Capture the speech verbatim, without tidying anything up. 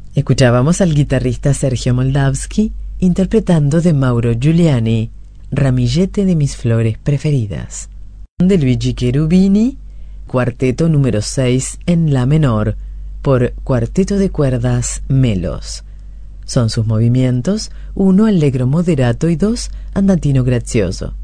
Escuchábamos al guitarrista Sergio Moldavsky interpretando de Mauro Giuliani, Ramillete de mis flores preferidas. De Luigi Cherubini, cuarteto número seis en la menor, por Cuarteto de Cuerdas Melos. Son sus movimientos uno allegro moderato y dos andantino grazioso.